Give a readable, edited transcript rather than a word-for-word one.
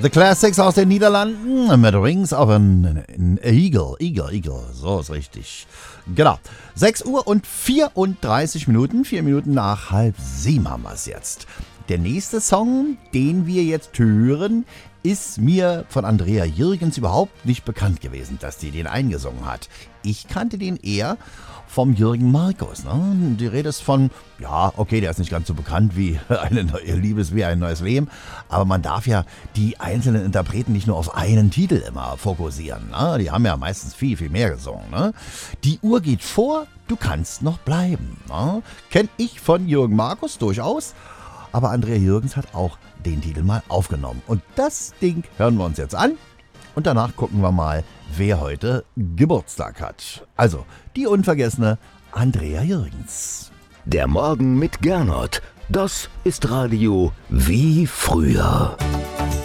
The Classics aus den Niederlanden mit Wings of an Eagle. So ist richtig. Genau. 6 Uhr und 34 Minuten. 4 Minuten nach 6:30 haben wir es jetzt. Der nächste Song, den wir jetzt hören, ist mir von Andrea Jürgens überhaupt nicht bekannt gewesen, dass die den eingesungen hat. Ich kannte den eher vom Jürgen Markus. Ne? Die Rede ist von, ja, okay, der ist nicht ganz so bekannt wie eine neue Liebes wie ein neues Leben, aber man darf ja die einzelnen Interpreten nicht nur auf einen Titel immer fokussieren. Ne? Die haben ja meistens viel, viel mehr gesungen. Ne? Die Uhr geht vor, du kannst noch bleiben. Ne? Kenn ich von Jürgen Markus durchaus, aber Andrea Jürgens hat auch den Titel mal aufgenommen. Und das Ding hören wir uns jetzt an. Und danach gucken wir mal, wer heute Geburtstag hat. Also, die unvergessene Andrea Jürgens. Der Morgen mit Gernot. Das ist Radio wie früher.